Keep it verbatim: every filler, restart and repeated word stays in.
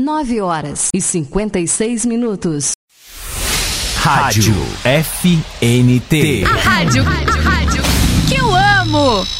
nove horas e cinquenta e seis minutos. Rádio F N T. A rádio, rádio, rádio que eu amo.